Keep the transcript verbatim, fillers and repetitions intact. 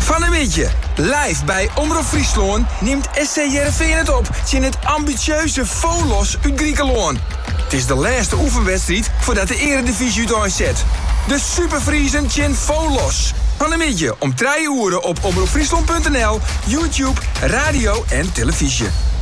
Van een beetje. Live bij Omroep Friesland neemt S C Heerenveen het op in het ambitieuze Volos uit Griekenland. Het is de laatste oefenwedstrijd voordat de Eredivisie uitzet. De Superfriesen tjen Volos. Van een beetje om drie uur op omroepfriesland punt n l, YouTube, radio en televisie.